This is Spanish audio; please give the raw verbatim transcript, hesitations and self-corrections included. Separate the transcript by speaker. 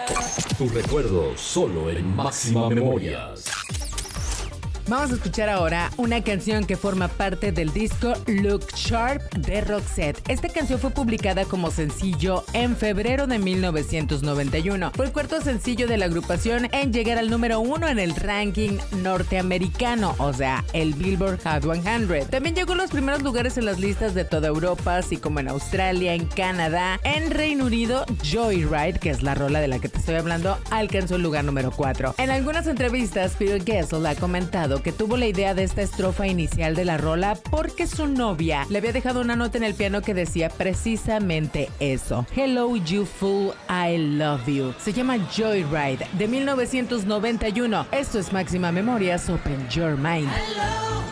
Speaker 1: Tu recuerdo solo en Máxima Memorias.
Speaker 2: Vamos a escuchar ahora una canción que forma parte del disco Look Sharp de Roxette. Esta canción fue publicada como sencillo en febrero de mil novecientos noventa y uno. Fue el cuarto sencillo de la agrupación en llegar al número uno en el ranking norteamericano, o sea, el Billboard Hot cien. También llegó a los primeros lugares en las listas de toda Europa, así como en Australia, en Canadá, en Reino Unido. Joyride, que es la rola de la que te estoy hablando, alcanzó el lugar número cuatro. En algunas entrevistas, Phil Kessel ha comentado que tuvo la idea de esta estrofa inicial de la rola porque su novia le había dejado una nota en el piano que decía precisamente eso: Hello you fool, I love you. Se llama Joyride, de mil novecientos noventa y uno. Esto es Máxima Memorias, Open Your Mind.
Speaker 3: Hello.